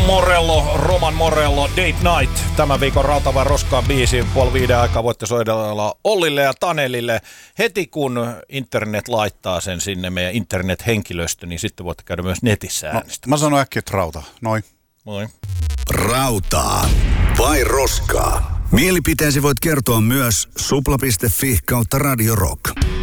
Roman Morello, Date Night. Tämän viikon Rautavain roskaan biisi. 4:30 aikaa voitte soidella Ollille ja Tanelille. Heti kun internet laittaa sen sinne meidän internet-henkilöstö, niin sitten voitte käydä myös netissä äänestämässä. Mä sanon äkkiä, että rauta. Noin. Moi. Rautaa vai roskaa? Mielipiteesi voit kertoa myös supla.fi/Radio Rock.